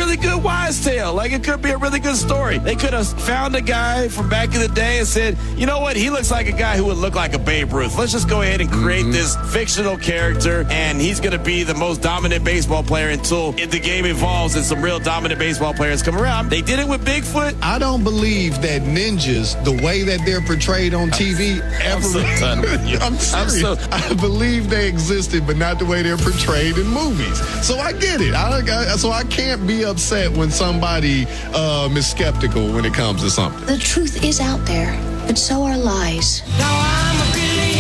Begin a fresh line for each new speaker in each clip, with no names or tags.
really good wise tale. Like, it could be a really good story. They could have found a guy from back in the day and said, you know what, he looks like a guy who would look like a Babe Ruth. Let's just go ahead and create this fictional character, and he's going to be the most dominant baseball player until the game evolves and some real dominant baseball players come around. They did it with Bigfoot.
I don't believe that ninjas, the way that they're portrayed on TV, ever.
I'm so done with you.
I'm serious. I believe they existed, but not the way they're portrayed in movies. So I get it. So I can't be upset when somebody is skeptical when it comes to something.
The truth is out there, but so are lies.
Now I'm a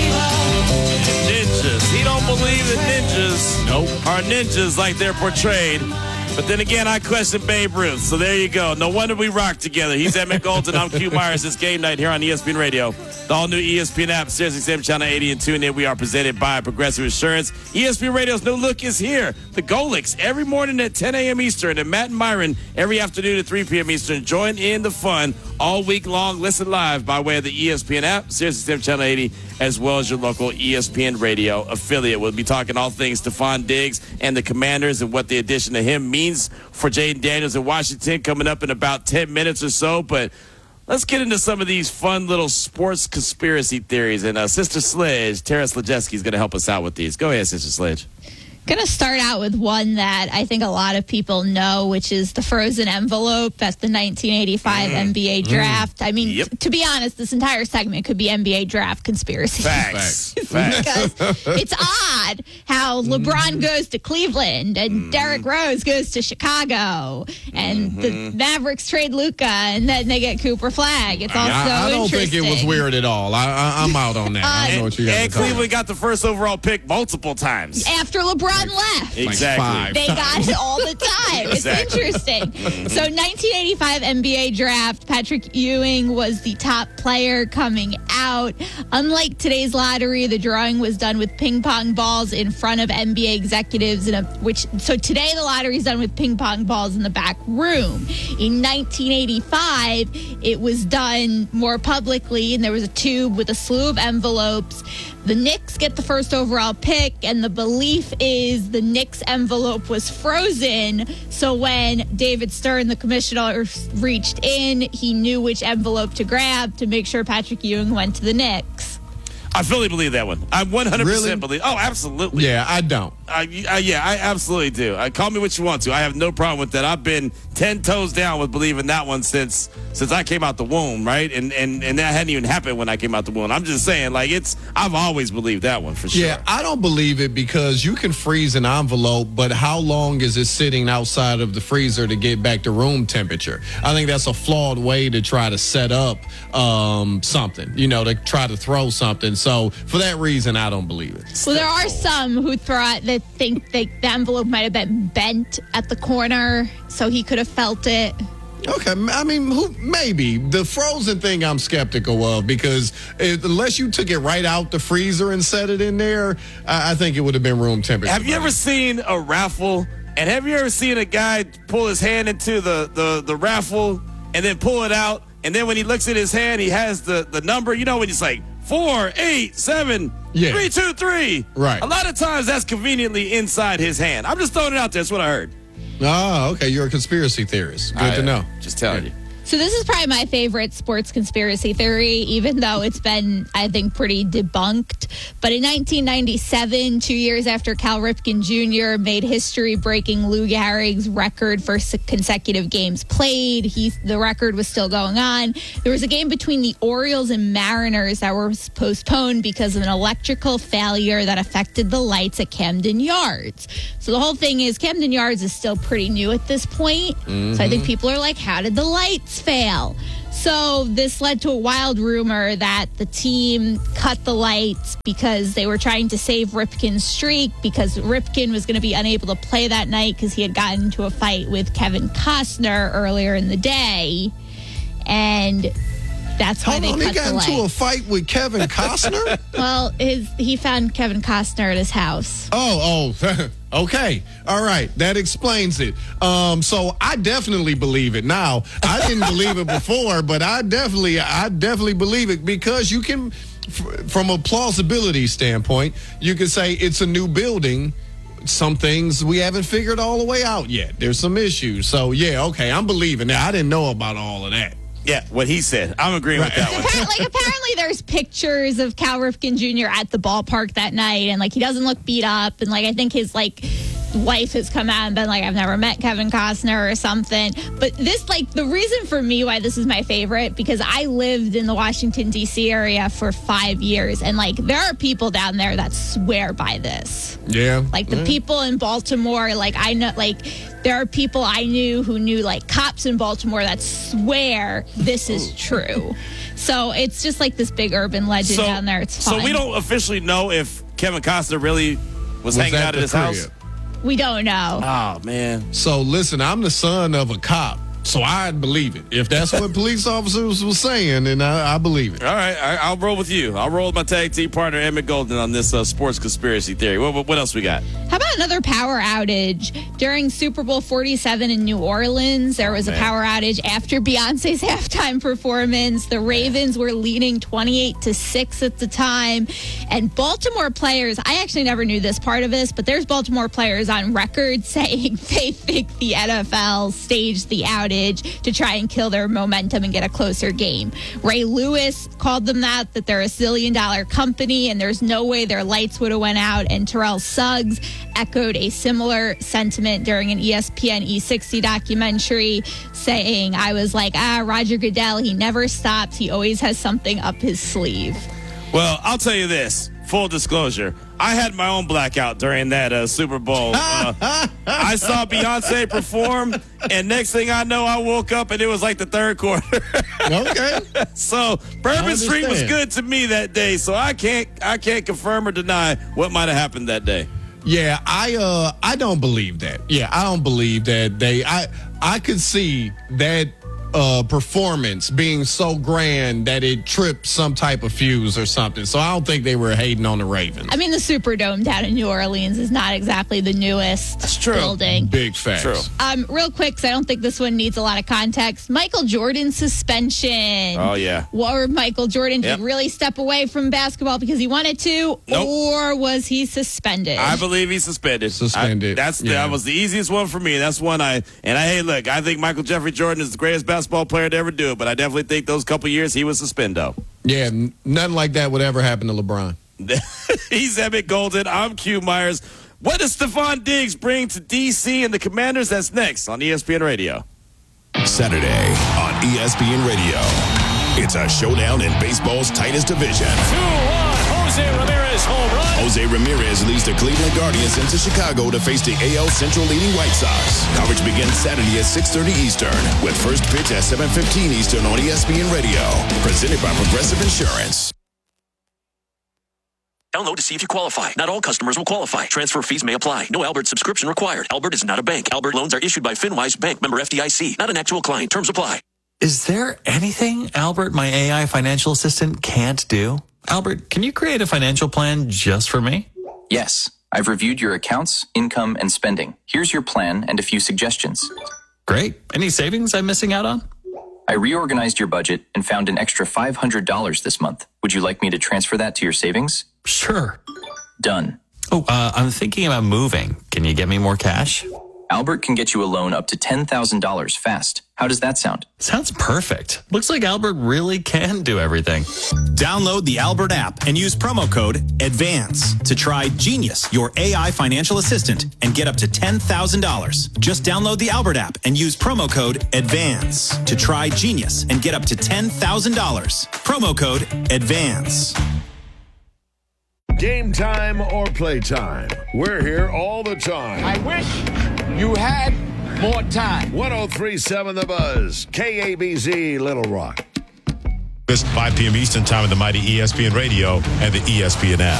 believer. Ninjas. He don't believe that ninjas are ninjas like they're portrayed. But then again, I question Babe Ruth. So there you go. No wonder we rock together. He's Emmett Golden. I'm Q Myers. It's game night here on ESPN Radio. The all-new ESPN app, SiriusXM Channel 80 and tune in. We are presented by Progressive Insurance. ESPN Radio's new look is here. The Golix every morning at 10 a.m. Eastern, and Matt and Myron every afternoon at 3 p.m. Eastern. Join in the fun all week long. Listen live by way of the ESPN app, SiriusXM Channel 80, as well as your local ESPN Radio affiliate. We'll be talking all things Stephon Diggs and the Commanders and what the addition of him means for Jaden Daniels in Washington coming up in about 10 minutes or so. But let's get into some of these fun little sports conspiracy theories. And Sister Sledge, Tara Slajewski, is going to help us out with these. Go ahead, Sister Sledge.
Going to start out with one that I think a lot of people know, which is the frozen envelope at the 1985 NBA draft. I mean, to be honest, this entire segment could be NBA draft conspiracy.
Facts.
Because it's odd how LeBron goes to Cleveland and Derrick Rose goes to Chicago and the Mavericks trade Luka and then they get Cooper Flag. It's also
I don't think it was weird at all. I'm out on that. I know what you got
and Cleveland got the first overall pick multiple times.
After LeBron left.
Exactly.
They got it all the time. It's interesting. So 1985 NBA draft, Patrick Ewing was the top player coming out. Unlike today's lottery, the drawing was done with ping pong balls in front of NBA executives. So today the lottery is done with ping pong balls in the back room. In 1985, it was done more publicly, and there was a tube with a slew of envelopes. The Knicks get the first overall pick, and the belief is the Knicks envelope was frozen. So when David Stern, the commissioner, reached in, he knew which envelope to grab to make sure Patrick Ewing went to the Knicks.
I fully believe that one. I 100% believe. Oh, absolutely.
Yeah, I don't.
I absolutely do. Call me what you want to. I have no problem with that. I've been 10 toes down with believing that one since I came out the womb, right? And that hadn't even happened when I came out the womb. I'm just saying, like, I've always believed that one for sure.
Yeah, I don't believe it because you can freeze an envelope, but how long is it sitting outside of the freezer to get back to room temperature? I think that's a flawed way to try to set up something, to try to throw something. So for that reason, I don't believe it.
Well, there are some who think the envelope might have been bent at the corner, so he could have felt it.
Okay, I mean, maybe. The frozen thing I'm skeptical of because unless you took it right out the freezer and set it in there, I think it would have been room temperature.
Have you ever seen a raffle, and have you ever seen a guy pull his hand into the raffle and then pull it out, and then when he looks at his hand, he has the number, when he's like, 4, 8, 7, 3, 2, 3.
Right.
A lot of times that's conveniently inside his hand. I'm just throwing it out there. That's what I heard.
Oh, okay. You're a conspiracy theorist. Good to know.
Just telling you.
So this is probably my favorite sports conspiracy theory, even though it's been, I think, pretty debunked. But in 1997, 2 years after Cal Ripken Jr. made history breaking Lou Gehrig's record for consecutive games played, the record was still going on. There was a game between the Orioles and Mariners that was postponed because of an electrical failure that affected the lights at Camden Yards. So the whole thing is Camden Yards is still pretty new at this point. So I think people are like, how did the lights fail? So this led to a wild rumor that the team cut the lights because they were trying to save Ripken's streak because Ripken was going to be unable to play that night because he had gotten into a fight with Kevin Costner earlier in the day. And that's why they cut the lights. He got
into a fight with Kevin Costner?
Well, he found Kevin Costner at his house.
Oh, okay. All right. That explains it. So I definitely believe it. Now, I didn't believe it before, but I definitely believe it because you can, from a plausibility standpoint, you could say it's a new building. some things we haven't figured all the way out yet. There's some issues. So, yeah, okay, I'm believing that. I didn't know about all of that.
Yeah, what he said. I'm agreeing with that one.
Apparently there's pictures of Cal Ripken Jr. at the ballpark that night, and he doesn't look beat up, and I think his wife has come out and been I've never met Kevin Costner or something. But this, the reason for me why this is my favorite, because I lived in the Washington, D.C. area for 5 years, and there are people down there that swear by this.
Yeah.
The people in Baltimore, I know, there are people I knew who knew cops in Baltimore that swear this is true. So it's just this big urban legend down there. It's fun.
So we don't officially know if Kevin Costner really was hanging out at his house?
We don't know.
Oh, man.
So, listen, I'm the son of a cop, so I'd believe it. If that's what police officers were saying, then I believe it.
All right, I'll roll with you. I'll roll with my tag team partner, Emmett Golden, on this sports conspiracy theory. What else we got?
How about another power outage? During Super Bowl 47 in New Orleans, there was a power outage after Beyonce's halftime performance. The Ravens were leading 28-6 at the time. And Baltimore players, I actually never knew this part of this, but there's Baltimore players on record saying they think the NFL staged the outage to try and kill their momentum and get a closer game. Ray Lewis called them that they're a $1 zillion company and there's no way their lights would have went out. And Terrell Suggs echoed a similar sentiment during an ESPN E60 documentary, saying, I was Roger Goodell, he never stops. He always has something up his sleeve.
Well, I'll tell you this, full disclosure. I had my own blackout during that Super Bowl. I saw Beyonce perform, and next thing I know, I woke up and it was the third quarter.
Okay.
So Bourbon Street was good to me that day. So I can't confirm or deny what might have happened that day.
Yeah, I don't believe that. Yeah, I don't believe that I could see that performance being so grand that it tripped some type of fuse or something. So I don't think they were hating on the Ravens.
I mean, the Superdome down in New Orleans is not exactly the newest building.
Big facts.
True.
Real quick, because I don't think this one needs a lot of context. Michael Jordan's suspension.
Oh, yeah.
Or Michael Jordan, did he really step away from basketball because he wanted to?
Nope.
Or was he suspended?
I believe he's suspended. That was the easiest one for me. That's one I think Michael Jeffrey Jordan is the greatest basketball player to ever do it, but I definitely think those couple years he was suspended.
Yeah, nothing like that would ever happen to LeBron.
He's Emmett Golden. I'm Q Myers. What does Stephon Diggs bring to D.C. and the Commanders? That's next on ESPN Radio.
Saturday on ESPN Radio. It's a showdown in baseball's tightest division.
2-1, Jose Ramirez home run.
Jose Ramirez leads the Cleveland Guardians into Chicago to face the AL Central leading White Sox. Coverage begins Saturday at 6:30 Eastern with first pitch at 7:15 Eastern on ESPN Radio. Presented by Progressive Insurance.
Download to see if you qualify. Not all customers will qualify. Transfer fees may apply. No Albert subscription required. Albert is not a bank. Albert loans are issued by FinWise Bank, member FDIC. Not an actual client. Terms apply.
Is there anything Albert, my AI financial assistant, can't do? Albert, can you create a financial plan just for me?
Yes. I've reviewed your accounts, income, and spending. Here's your plan and a few suggestions.
Great. Any savings I'm missing out on?
I reorganized your budget and found an extra $500 this month. Would you like me to transfer that to your savings?
Sure.
Done.
Oh, I'm thinking about moving. Can you get me more cash?
Albert can get you a loan up to $10,000 fast. How does that sound?
Sounds perfect. Looks like Albert really can do everything.
Download the Albert app and use promo code ADVANCE to try Genius, your AI financial assistant, and get up to $10,000. Just download the Albert app and use promo code ADVANCE to try Genius and get up to $10,000. Promo code ADVANCE.
Game time or playtime, we're here all the time.
I wish you had more time.
103.7 The Buzz, KABZ, Little Rock.
This 5 p.m. Eastern Time of the mighty ESPN Radio and the ESPN app.